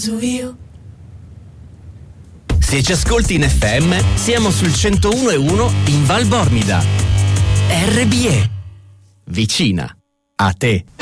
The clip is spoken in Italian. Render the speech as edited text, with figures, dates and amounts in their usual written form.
Se ci ascolti in FM, siamo sul 101.1 in Val Bormida. RBE, vicina a te.